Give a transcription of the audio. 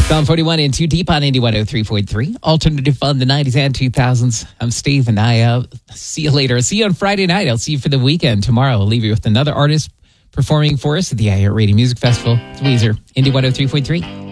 Psalm 41 in Too Deep on Indie 103.3. Alternative fun, the 90s and 2000s. I'm Steve, and I see you later. I'll see you on Friday night. I'll see you for the weekend. Tomorrow, I'll leave you with another artist performing for us at the iHeartRadio Music Festival. It's Weezer, Indie 103.3.